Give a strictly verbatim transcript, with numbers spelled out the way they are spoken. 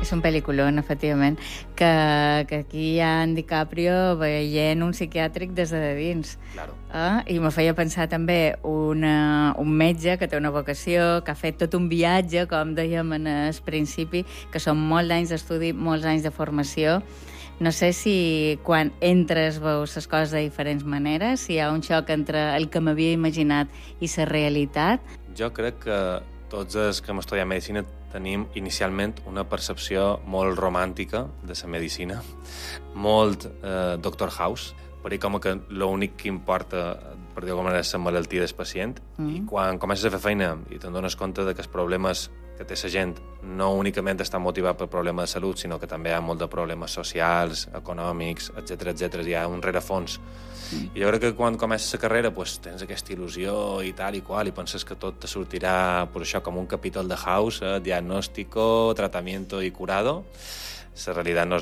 És un pel·lículon, efectivament, que, que aquí hi ha en DiCaprio veient un psiquiàtric des de dins. Claro. Eh? I me feia pensar també una, un metge que té una vocació, que ha fet tot un viatge, com dèiem en el principi, que són molts anys d'estudi, molts anys de formació. No sé si quan entres veus les coses de diferents maneres, si hi ha un xoc entre el que m'havia imaginat i la realitat. Jo crec que tots els que hem estudiat medicina tenim inicialment una percepció molt romàntica de la medicina, molt eh, Doctor House, perquè com que l'únic que importa, per dir-ho com és la malaltia del pacient, mm. i quan comences a fer feina i te'n dones compte de que els problemes que té la gent no únicament estan motivats per problemes de salut, sinó que també hi ha molt de problemes socials, econòmics, etcètera, etcètera. Hi ha un rerefons. Mm. I jo crec que quan comences la carrera pues, tens aquesta il·lusió i tal i qual, i penses que tot te sortirà pues, això com un capítol de House, eh? Diagnóstico, tratamiento y curado. La realitat no és